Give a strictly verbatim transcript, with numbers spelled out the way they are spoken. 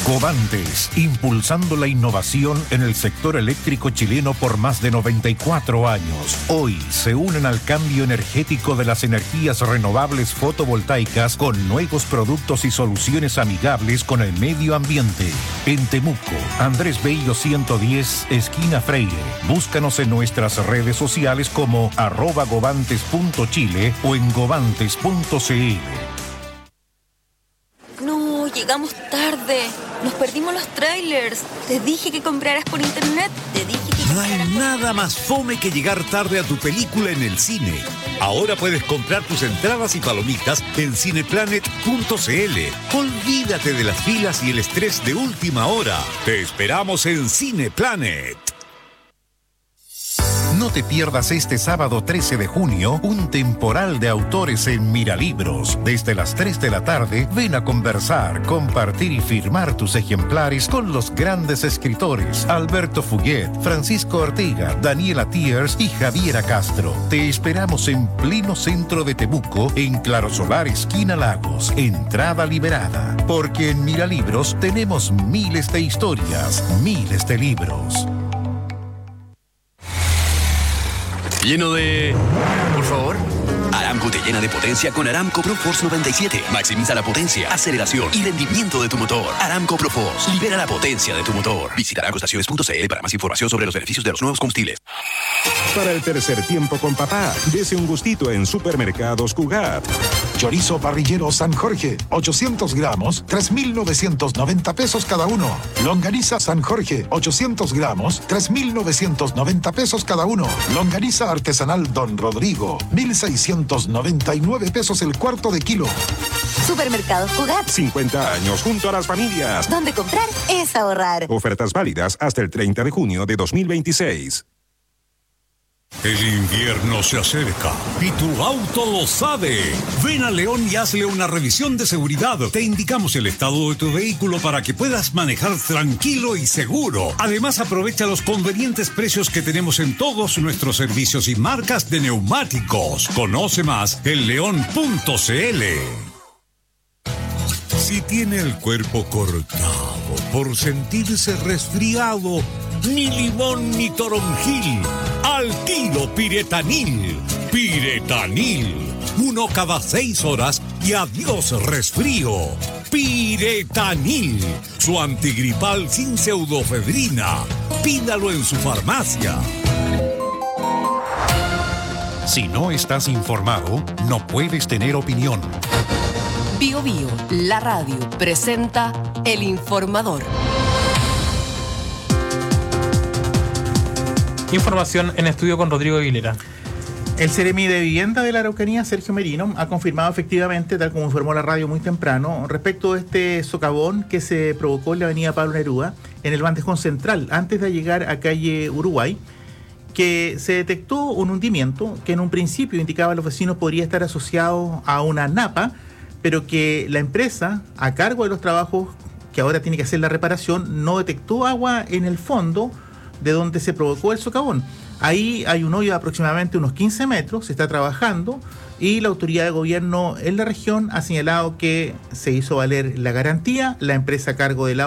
Covantes, impulsando la innovación en el sector eléctrico chileno por más de noventa y cuatro años. Hoy se unen al cambio energético de las energías renovables fotovoltaicas con nuevos productos y soluciones amigables con el medio ambiente. En Temuco, Andrés Bello ciento diez, esquina Freire. Búscanos en nuestras redes sociales como arroba govantes.chile o en govantes punto cl. No, llegamos tarde. Nos perdimos los trailers. Te dije que compraras por internet. Te dije que No hay nada más fome que llegar tarde a tu película en el cine. Ahora puedes comprar tus entradas y palomitas en cineplanet punto cl. Olvídate de las filas y el estrés de última hora. Te esperamos en Cineplanet. No te pierdas este sábado trece de junio un temporal de autores en Miralibros. Desde las tres de la tarde, ven a conversar, compartir y firmar tus ejemplares con los grandes escritores Alberto Fuguet, Francisco Ortega, Daniela Tiers y Javiera Castro. Te esperamos en pleno centro de Temuco, en Claro Solar, esquina Lagos. Entrada liberada. Porque en Miralibros tenemos miles de historias, miles de libros. Lleno de... Por favor. Aramco te llena de potencia con Aramco ProForce noventa y siete. Maximiza la potencia, aceleración y rendimiento de tu motor. Aramco ProForce. Libera la potencia de tu motor. Visita aramco estaciones punto cl para más información sobre los beneficios de los nuevos combustibles. Para el tercer tiempo con papá, dese un gustito en Supermercados Cugat. Chorizo parrillero San Jorge, ochocientos gramos, tres mil novecientos noventa pesos cada uno. Longaniza San Jorge, ochocientos gramos, tres mil novecientos noventa pesos cada uno. Longaniza artesanal Don Rodrigo, mil seiscientos noventa y nueve pesos el cuarto de kilo. Supermercados Cugat. cincuenta años junto a las familias. Donde comprar es ahorrar. Ofertas válidas hasta el treinta de junio de dos mil veintiséis. El invierno se acerca y tu auto lo sabe. Ven a León y hazle una revisión de seguridad. Te indicamos el estado de tu vehículo para que puedas manejar tranquilo y seguro. Además, aprovecha los convenientes precios que tenemos en todos nuestros servicios y marcas de neumáticos. Conoce más en león punto cl. Si tiene el cuerpo cortado por sentirse resfriado, ni limón ni toronjil, al tiro Piretanil. Piretanil, uno cada seis horas y adiós resfrío. Piretanil, su antigripal sin pseudofedrina. Pídalo en su farmacia. Si no estás informado, no puedes tener opinión. Bio Bio, la radio, presenta El Informador. Información en estudio con Rodrigo Aguilera. El Seremi de Vivienda de la Araucanía, Sergio Merino, ha confirmado efectivamente, tal como informó la radio muy temprano, respecto de este socavón que se provocó en la avenida Pablo Neruda, en el bandejón central, antes de llegar a calle Uruguay, que se detectó un hundimiento que en un principio indicaba a los vecinos podría estar asociado a una napa, pero que la empresa, a cargo de los trabajos que ahora tiene que hacer la reparación, no detectó agua en el fondo de donde se provocó el socavón. Ahí hay un hoyo de aproximadamente unos quince metros, se está trabajando y la autoridad de gobierno en la región ha señalado que se hizo valer la garantía, la empresa a cargo de la